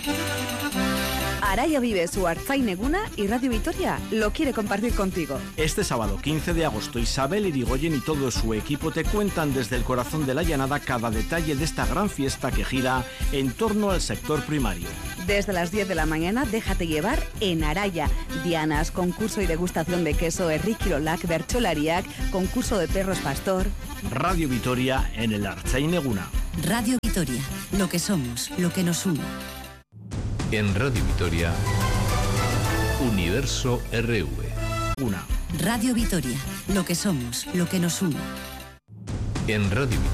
Araya vive su Artzain Eguna y Radio Vitoria lo quiere compartir contigo. Este sábado 15 de agosto, Isabel Irigoyen y todo su equipo te cuentan desde el corazón de la llanada cada detalle de esta gran fiesta que gira en torno al sector primario. Desde las 10 de la mañana, déjate llevar en Araya. Dianas, concurso y degustación de queso Errikirolak, Bertsolariak, concurso de perros pastor. Radio Vitoria en el Artzain Eguna. Radio Vitoria, lo que somos, lo que nos une. En Radio Vitoria, Universo RV. Una. Radio Vitoria, lo que somos, lo que nos une. En Radio Vitoria.